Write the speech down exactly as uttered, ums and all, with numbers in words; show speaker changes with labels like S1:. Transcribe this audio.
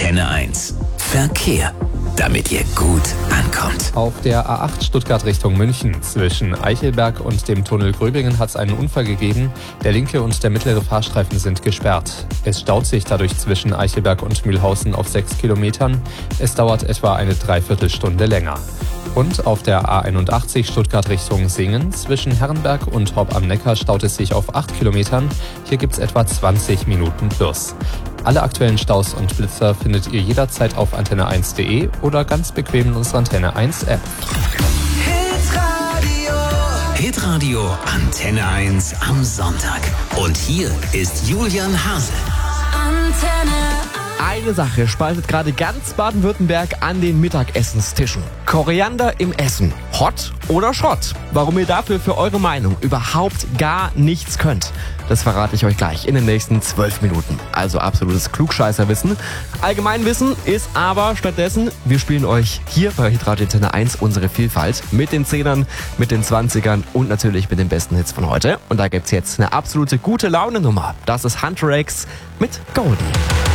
S1: Antenne eins. Verkehr, damit ihr gut ankommt.
S2: Auf der A acht Stuttgart Richtung München zwischen Eichelberg und dem Tunnel Gröbingen hat es einen Unfall gegeben. Der linke und der mittlere Fahrstreifen sind gesperrt. Es staut sich dadurch zwischen Eichelberg und Mühlhausen auf sechs Kilometern. Es dauert etwa eine Dreiviertelstunde länger. Und auf der A einundachtzig Stuttgart Richtung Singen zwischen Herrenberg und Horb am Neckar staut es sich auf acht Kilometern. Hier gibt es etwa zwanzig Minuten plus. Alle aktuellen Staus und Blitzer findet ihr jederzeit auf antenne eins punkt de oder ganz bequem in unserer Antenne eins App.
S1: Hitradio. Hitradio Antenne eins am Sonntag. Und hier ist Julian Hase.
S3: Antenne.
S4: Eine Sache spaltet gerade ganz Baden-Württemberg an den Mittagessenstischen. Koriander im Essen. Hot oder Schrott? Warum ihr dafür für eure Meinung überhaupt gar nichts könnt, das verrate ich euch gleich in den nächsten zwölf Minuten. Also absolutes Klugscheißerwissen. Allgemeinwissen ist aber stattdessen, wir spielen euch hier bei Hitradio Antenne eins unsere Vielfalt mit den Zehnern, mit den Zwanzigern und natürlich mit den besten Hits von heute. Und da gibt's jetzt eine absolute gute Laune-Nummer. Das ist Hunter X mit Golden.